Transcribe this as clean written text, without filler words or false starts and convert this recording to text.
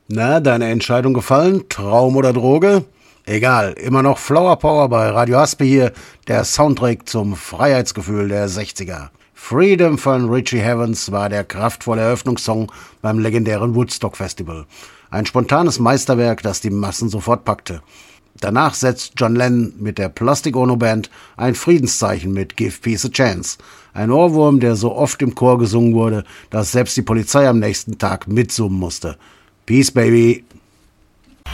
Na, deine Entscheidung gefallen? Traum oder Droge? Egal, immer noch Flower Power bei Radio Haspe hier, der Soundtrack zum Freiheitsgefühl der 60er. Freedom von Richie Havens war der kraftvolle Eröffnungssong beim legendären Woodstock Festival. Ein spontanes Meisterwerk, das die Massen sofort packte. Danach setzt John Lennon mit der Plastic Ono Band ein Friedenszeichen mit Give Peace a Chance. Ein Ohrwurm, der so oft im Chor gesungen wurde, dass selbst die Polizei am nächsten Tag mitsummen musste. Peace, baby!